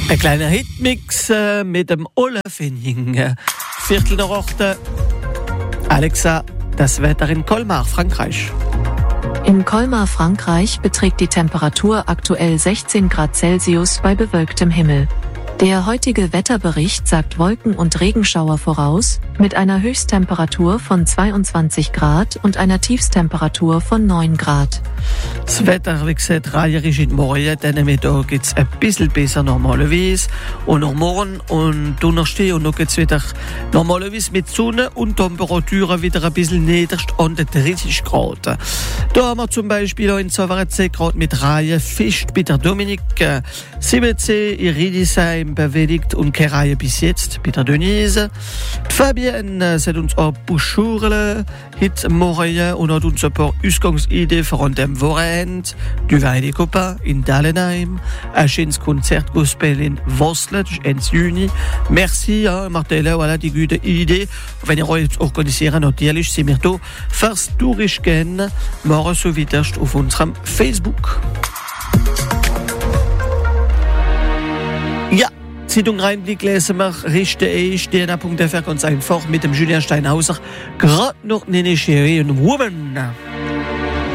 Ein kleiner Hitmix mit dem Olaf Henning. Viertel nach 8. Alexa, das Wetter in Colmar, Frankreich. In Colmar, Frankreich, beträgt die Temperatur aktuell 16 Grad Celsius bei bewölktem Himmel. Der heutige Wetterbericht sagt Wolken- und Regenschauer voraus, mit einer Höchsttemperatur von 22 Grad und einer Tiefsttemperatur von 9 Grad. Das Wetter, wie gesagt, reiherisch in Morgen. Dann Mittag geht es ein bisschen besser normalerweise. Und noch morgen und Donnerstag und noch geht es wieder normalerweise mit Sonne und Temperaturen wieder ein bisschen niedrigst an 30 Grad. Da haben wir zum Beispiel auch in Zavarezze gerade mit Reihe Fisch bei der Dominik, 17 in Riedisheim bewegt und keine Reihe bis jetzt bei der Denise. Die Fabienne hat uns auch Buschurle heute Morgen und hat uns ein paar Ausgangsideen für an dem Wochenende. Du Weide Copain in Dallenheim, ein schönes Konzert Gospel in Vosle, Ende Juni. Merci, Martella, voilà die gute Idee. Wenn ihr euch organisieren, natürlich sind wir da fürs Durchgehen. Morgen so wieder auf unserem Facebook. Ja, Zeitung Rheinblick lesen wir, richte ich, dna.fr ganz einfach mit dem Julian Steinhauser, gerade noch eine Cherie und Woman.